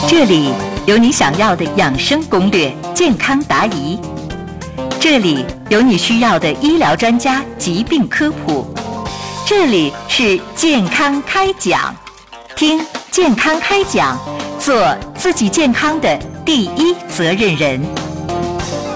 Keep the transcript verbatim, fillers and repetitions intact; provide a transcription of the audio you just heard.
这里有你想要的养生攻略、健康答疑，这里有你需要的医疗专家疾病科普，这里是健康开讲，听健康开讲，做自己健康的第一责任人。